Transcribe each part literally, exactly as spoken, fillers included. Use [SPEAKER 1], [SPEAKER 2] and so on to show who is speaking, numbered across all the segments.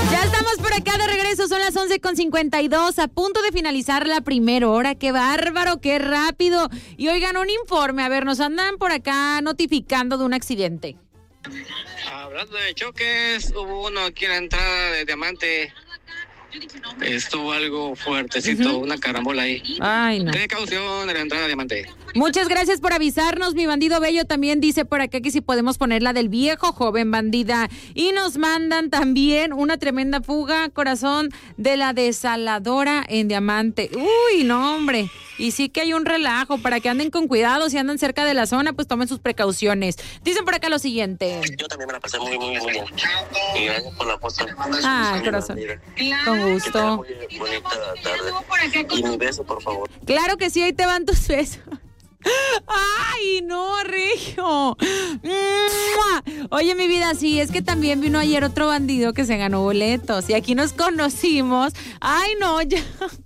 [SPEAKER 1] Ya estamos por acá de regreso, son las once con cincuenta y dos, a punto de finalizar la primera hora. ¡Qué bárbaro, qué rápido! Y oigan, un informe, a ver, nos andan por acá notificando de un accidente.
[SPEAKER 2] Hablando de choques, hubo uno aquí en la entrada de Diamante. Estuvo algo fuertecito, uh-huh. Una carambola ahí.
[SPEAKER 1] Ay, no.
[SPEAKER 2] Precaución en la entrada de Diamante.
[SPEAKER 1] Muchas gracias por avisarnos. Mi bandido bello también dice por acá que si podemos poner la del viejo joven bandida. Y nos mandan también una tremenda fuga, corazón, de la desaladora en Diamante. Uy, no, hombre. Y sí que hay un relajo para que anden con cuidado. Si andan cerca de la zona, pues tomen sus precauciones. Dicen por acá lo siguiente.
[SPEAKER 2] Yo también me la pasé muy, muy, muy bien. Y gracias por la posta.
[SPEAKER 1] Ah, corazón. Con gusto.
[SPEAKER 2] Muy bonita tarde. Y mi beso, por favor.
[SPEAKER 1] Claro que sí, ahí te van tus besos. ¡Ay, no, Regio! Oye, mi vida, sí, es que también vino ayer otro bandido que se ganó boletos y aquí nos conocimos. ¡Ay, no, ya!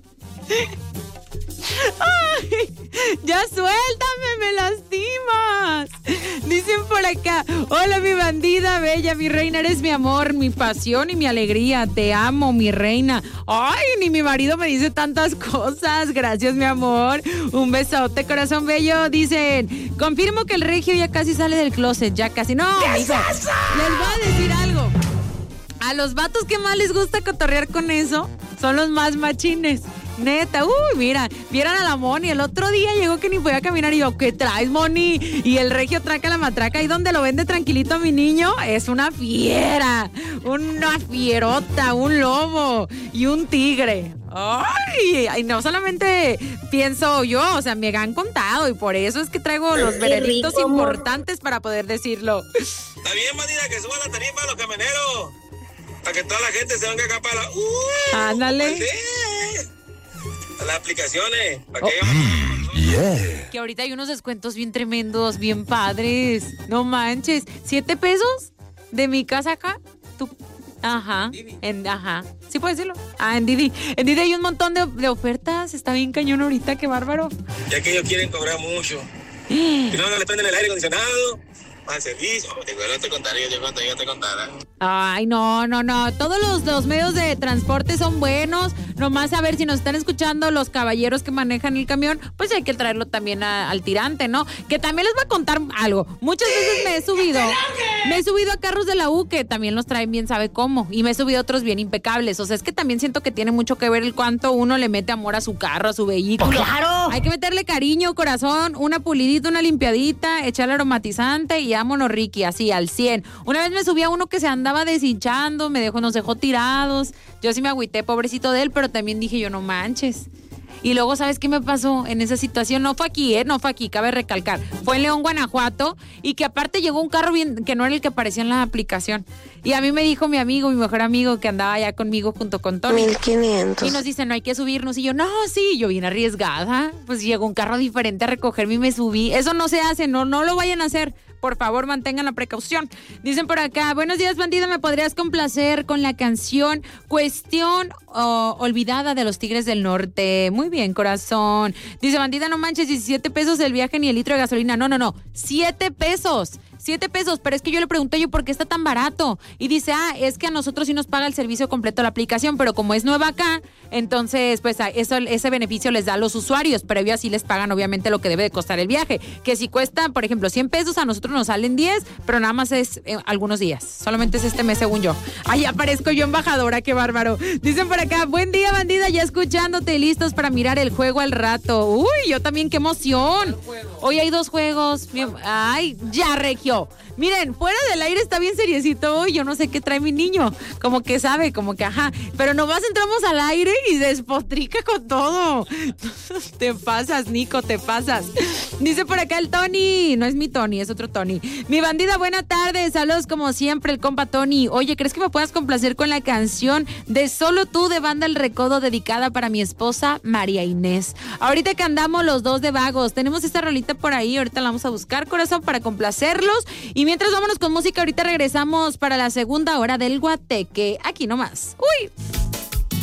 [SPEAKER 1] ¡Ay! ¡Ya suéltame, me lastimas! Dicen por acá, hola mi bandida bella, mi reina, eres mi amor, mi pasión y mi alegría, te amo, mi reina. ¡Ay, ni mi marido me dice tantas cosas! Gracias, mi amor. Un besote, corazón bello. Dicen, confirmo que el Regio ya casi sale del closet, ya casi. No,
[SPEAKER 3] ¿qué
[SPEAKER 1] hijo,
[SPEAKER 3] es eso?
[SPEAKER 1] Les voy a decir algo. A los vatos que más les gusta cotorrear con eso son los más machines. Neta, uy, mira, vieran a la Moni, el otro día llegó que ni podía caminar y yo, ¿qué traes, Moni? Y el Regio traca la matraca, ahí donde lo vende tranquilito mi niño, es una fiera, una fierota, un lobo y un tigre. Ay, y no solamente pienso yo, o sea, me han contado y por eso es que traigo los veredictos importantes para poder decirlo.
[SPEAKER 2] Está bien, bandida, que suba la tarifa a los camioneros, para que toda la gente se venga acá para la... Uh,
[SPEAKER 1] Ándale.
[SPEAKER 2] Pues sí. Las aplicaciones, para que
[SPEAKER 1] oh.
[SPEAKER 2] mm,
[SPEAKER 1] yeah. Que ahorita hay unos descuentos bien tremendos, bien padres. No manches. ¿Siete pesos de mi casa acá? ¿Tú? Ajá. En, ajá. Sí puedes decirlo. Ah, en Didi. En Didi hay un montón de, de ofertas. Está bien cañón ahorita, qué bárbaro.
[SPEAKER 2] Ya que ellos quieren cobrar mucho. Si no, no le prenden el aire acondicionado. Al servicio, yo te contaré, yo te contaré, yo te contaré.
[SPEAKER 1] Ay, no, no, no. Todos los, los medios de transporte son buenos. Nomás a ver si nos están escuchando los caballeros que manejan el camión, pues hay que traerlo también a, al tirante, ¿no? Que también les voy a contar algo. Muchas veces me he subido, me he subido a carros de la U que también los traen bien sabe cómo. Y me he subido a otros bien impecables. O sea, es que también siento que tiene mucho que ver el cuánto uno le mete amor a su carro, a su vehículo.
[SPEAKER 3] ¡Oh, claro!
[SPEAKER 1] Hay que meterle cariño, corazón, una pulidita, una limpiadita, echarle aromatizante y vámonos, Ricky, así, al cien. Una vez me subí a uno que se andaba deshinchando, me dejó, nos dejó tirados. Yo sí me agüité, pobrecito de él, pero también dije yo, no manches. Y luego, ¿sabes qué me pasó en esa situación? No fue aquí, ¿eh? No fue aquí, cabe recalcar. Fue en León, Guanajuato, y que aparte llegó un carro bien, que no era el que aparecía en la aplicación. Y a mí me dijo mi amigo, mi mejor amigo, que andaba allá conmigo junto con Tony.
[SPEAKER 3] mil quinientos.
[SPEAKER 1] Y nos dice, no hay que subirnos. Y yo, no, sí, yo bien arriesgada. Pues llegó un carro diferente a recogerme y me subí. Eso no se hace, no, no lo vayan a hacer. Por favor, mantengan la precaución. Dicen por acá, buenos días, bandida, ¿me podrías complacer con la canción Cuestión oh, Olvidada de los Tigres del Norte? Muy bien, corazón. Dice, bandida, no manches, diecisiete pesos el viaje ni el litro de gasolina. No, no, no, siete pesos. Siete pesos, pero es que yo le pregunté yo por qué está tan barato. Y dice, ah, es que a nosotros sí nos paga el servicio completo la aplicación, pero como es nueva acá, entonces pues eso, ese beneficio les da a los usuarios, previo así les pagan obviamente lo que debe de costar el viaje. Que si cuesta, por ejemplo, cien pesos, a nosotros nos salen diez, pero nada más es eh, algunos días. Solamente es este mes, según yo. Ay, aparezco yo embajadora, qué bárbaro. Dicen por acá, buen día, bandida, ya escuchándote, listos para mirar el juego al rato. Uy, yo también, qué emoción. Hoy hay dos juegos. Ay, ya, Regio. Miren, fuera del aire está bien seriecito hoy, yo no sé qué trae mi niño, como que sabe, como que ajá, pero nomás entramos al aire y despotrica con todo. Te pasas, Nico, te pasas. Dice por acá el Tony, no es mi Tony, es otro Tony. Mi bandida, buena tarde, saludos como siempre, el compa Tony. Oye, ¿crees que me puedas complacer con la canción de Solo Tú de Banda El Recodo, dedicada para mi esposa María Inés? Ahorita que andamos los dos de vagos, tenemos esta rolita por ahí, ahorita la vamos a buscar, corazón, para complacerlos. Y mientras vámonos con música, ahorita regresamos para la segunda hora del Guateque, aquí nomás. ¡Uy!